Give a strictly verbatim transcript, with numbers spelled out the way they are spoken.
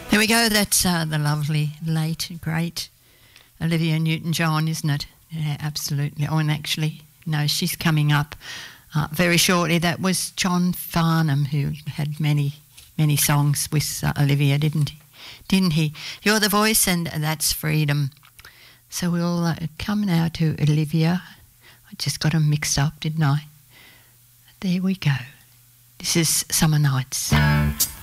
There we go. That's uh, the lovely, late, great Olivia Newton-John, isn't it? Yeah, absolutely. Oh, and actually, no, she's coming up uh, very shortly. That was John Farnham, who had many, many songs with uh, Olivia, didn't he? Didn't he? You're the Voice, and that's Freedom. So we'll uh, come now to Olivia. I just got them mixed up, didn't I? There we go. This is Summer Nights.